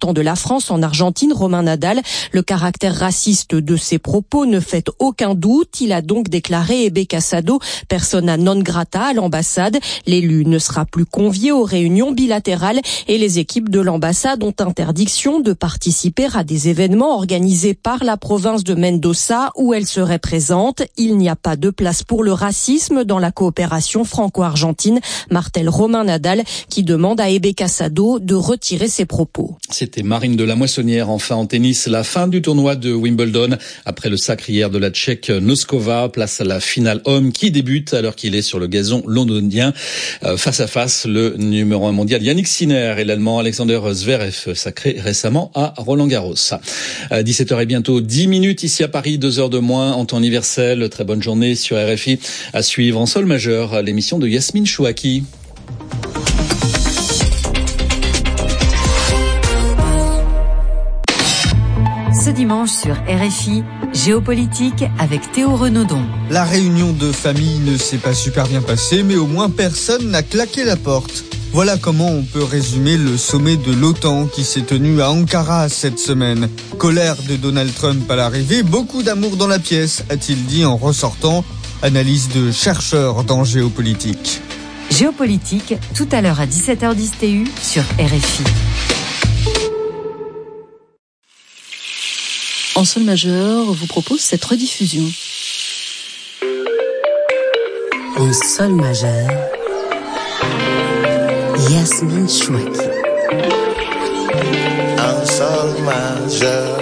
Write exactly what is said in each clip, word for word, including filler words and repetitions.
représentant de la France en Argentine, Romain Nadal. Le caractère raciste de ses propos ne fait aucun doute. Il a donc déclaré Ebe Casado persona non grata à l'ambassade. L'élu ne sera plus convié aux réunions bilatérales et les équipes de l'ambassade ont interdiction de participer à des événements organisés par la province de Mendoza où elle serait présente. Il n'y a pas de place pour le racisme dans la coopération franco-argentine, martèle Romain Nadal, qui demande à Ebe Casado de retirer ses propos. C'était Marine de la Moissonnière. Enfin en tennis, la fin du tournoi de Wimbledon. Après le sacre hier de la Tchèque Noskova, place à la finale homme qui débute alors qu'il est sur le gazon londonien. Euh, face à face, le numéro un mondial Yannick Sinner et l'Allemand Alexander Zverev, sacré récemment à Roland-Garros. À dix-sept heures et bientôt dix minutes ici à Paris, deux heures de moins en temps universel. Très bonne journée sur R F I. À suivre en sol majeur, l'émission de Yasmine Chouaki. Ce dimanche sur R F I, Géopolitique avec Théo Renaudon. La réunion de famille ne s'est pas super bien passée, mais au moins personne n'a claqué la porte. Voilà comment on peut résumer le sommet de l'OTAN qui s'est tenu à Ankara cette semaine. Colère de Donald Trump à l'arrivée, beaucoup d'amour dans la pièce, a-t-il dit en ressortant. Analyse de chercheurs dans Géopolitique. Géopolitique, tout à l'heure à dix-sept heures dix T U sur R F I. En sol majeur, vous propose cette rediffusion. En sol majeur, Yasmine Chouaki. En sol majeur.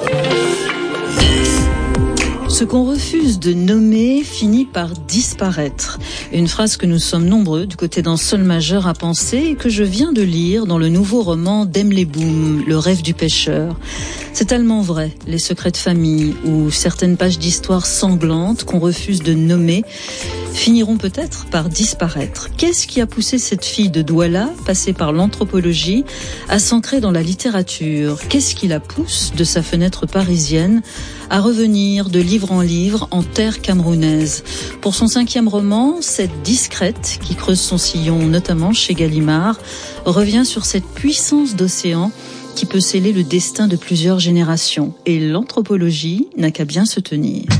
Ce qu'on refuse de nommer finit par disparaître. Une phrase que nous sommes nombreux du côté d'un sol majeur à penser et que je viens de lire dans le nouveau roman d'Emile Boom, Le rêve du pêcheur. C'est tellement vrai, les secrets de famille ou certaines pages d'histoire sanglantes qu'on refuse de nommer finiront peut-être par disparaître. Qu'est-ce qui a poussé cette fille de Douala, passée par l'anthropologie, à s'ancrer dans la littérature ? Qu'est-ce qui la pousse, de sa fenêtre parisienne, à revenir de livre en livre en terre camerounaise ? Pour son cinquième roman, cette discrète, qui creuse son sillon notamment chez Gallimard, revient sur cette puissance d'océan qui peut sceller le destin de plusieurs générations. Et l'anthropologie n'a qu'à bien se tenir.